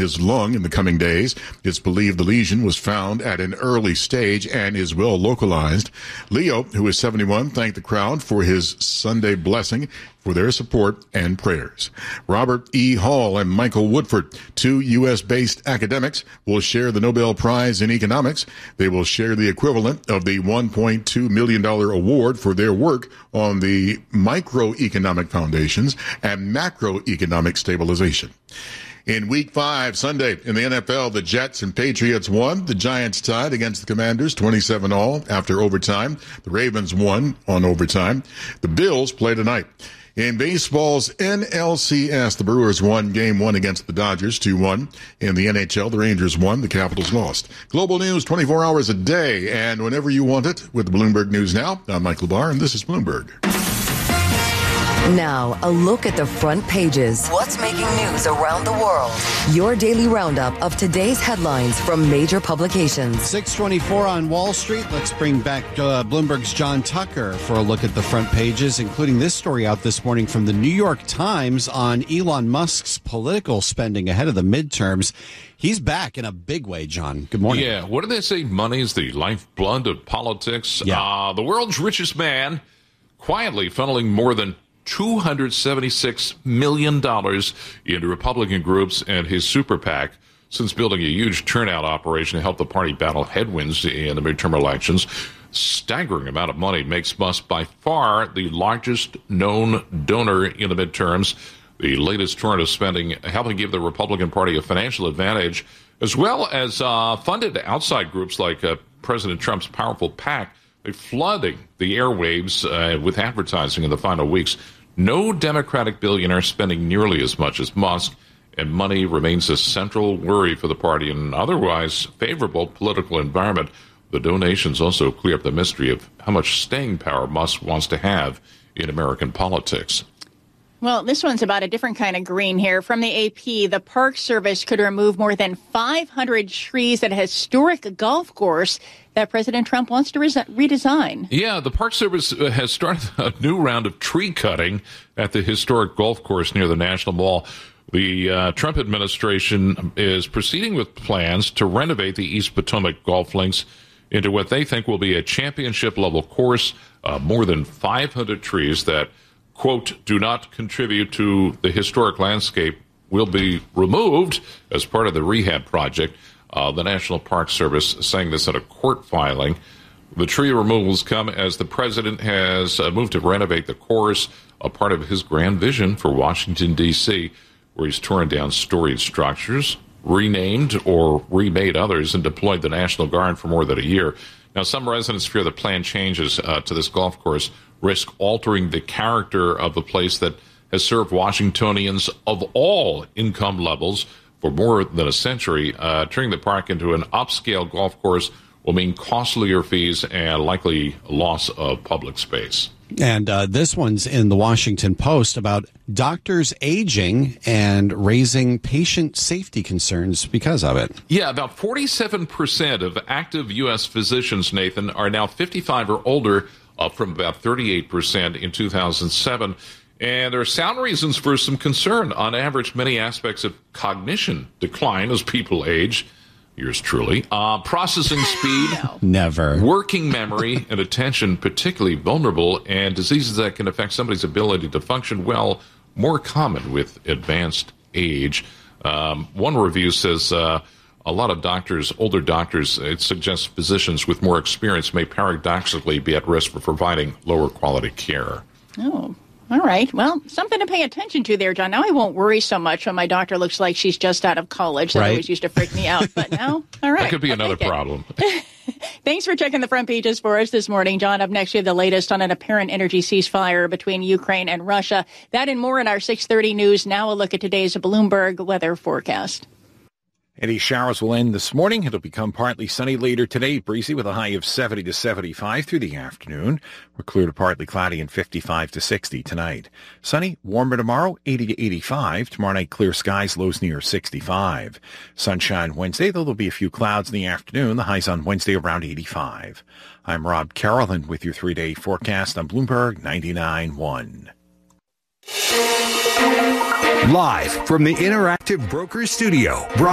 his lung in the coming days. It's believed the lesion was found at an early stage and is well localized. Leo, who is 71, thanked the crowd for his Sunday blessing, for their support and prayers. Robert E. Hall and Michael Woodford, two U.S.-based academics, will share the Nobel Prize in Economics. They will share the equivalent of the $1.2 million award for their work on the microeconomic foundations and macroeconomic stabilization. In Week 5, Sunday, in the NFL, the Jets and Patriots won. The Giants tied against the Commanders, 27-all after overtime. The Ravens won on overtime. The Bills play tonight. In baseball's NLCS, the Brewers won Game 1 against the Dodgers, 2-1. In the NHL, the Rangers won, the Capitals lost. Global news 24 hours a day, and whenever you want it, with Bloomberg News Now. I'm Michael Barr, and this is Bloomberg. Now, a look at the front pages. What's making news around the world? Your daily roundup of today's headlines from major publications. 6:24 on Wall Street. Let's bring back Bloomberg's John Tucker for a look at the front pages, including this story out this morning from the New York Times on Elon Musk's political spending ahead of the midterms. He's back in a big way, John. Good morning. Yeah, what do they say? Money is the lifeblood of politics. Yeah. The world's richest man quietly funneling more than $276 million into Republican groups and his super PAC since building a huge turnout operation to help the party battle headwinds in the midterm elections. Staggering amount of money makes Musk by far the largest known donor in the midterms. The latest torrent of spending helping give the Republican Party a financial advantage, as well as funded outside groups like President Trump's powerful PAC. They're flooding the airwaves with advertising in the final weeks. No Democratic billionaire spending nearly as much as Musk, and money remains a central worry for the party in an otherwise favorable political environment. The donations also clear up the mystery of how much staying power Musk wants to have in American politics. Well, this one's about a different kind of green here. From the AP, the Park Service could remove more than 500 trees at a historic golf course that President Trump wants to redesign. Yeah, the Park Service has started a new round of tree cutting at the historic golf course near the National Mall. The Trump administration is proceeding with plans to renovate the East Potomac golf links into what they think will be a championship-level course. More than 500 trees that, quote, do not contribute to the historic landscape will be removed as part of the rehab project. The National Park Service saying this in a court filing. The tree removals come as the president has moved to renovate the course, a part of his grand vision for Washington, D.C., where he's torn down storied structures, renamed or remade others, and deployed the National Guard for more than a year. Now, some residents fear the planned changes to this golf course risk altering the character of a place that has served Washingtonians of all income levels for more than a century. Turning the park into an upscale golf course will mean costlier fees and likely loss of public space. And this one's in the Washington Post about doctors aging and raising patient safety concerns because of it. Yeah, about 47% of active U.S. physicians, Nathan, are now 55 or older, up from about 38% in 2007. And there are sound reasons for some concern. On average, many aspects of cognition decline as people age. Yours truly. Processing speed. Never. Working memory and attention particularly vulnerable, and diseases that can affect somebody's ability to function well, more common with advanced age. One review says a lot of doctors, older doctors, it suggests physicians with more experience may paradoxically be at risk for providing lower quality care. Oh. All right. Well, something to pay attention to there, John. Now I won't worry so much when my doctor looks like she's just out of college. That always used to freak me out. But now, all right. That could be another problem. Thanks for checking the front pages for us this morning, John. Up next, we have the latest on an apparent energy ceasefire between Ukraine and Russia. That and more in our 6:30 news. Now a look at today's Bloomberg weather forecast. Any showers will end this morning. It'll become partly sunny later today, breezy with a high of 70 to 75 through the afternoon. We're clear to partly cloudy and 55 to 60 tonight. Sunny, warmer tomorrow, 80 to 85. Tomorrow night, clear skies, lows near 65. Sunshine Wednesday, though there'll be a few clouds in the afternoon. The highs on Wednesday around 85. I'm Rob Carrollton with your 3-day forecast on Bloomberg 99.1. Live from the Interactive Brokers Studio.